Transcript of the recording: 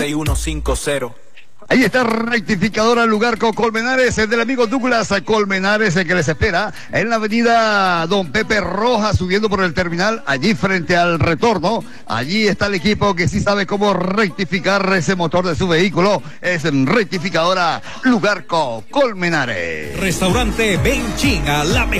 6150. Ahí está rectificadora Lugarco Colmenares, el del amigo Douglas Colmenares, el que les espera en la avenida Don Pepe Rojas, subiendo por el terminal, allí frente al retorno. Allí está el equipo que sí sabe cómo rectificar ese motor de su vehículo. Es rectificadora Lugarco Colmenares. Restaurante Benchinga, la mejor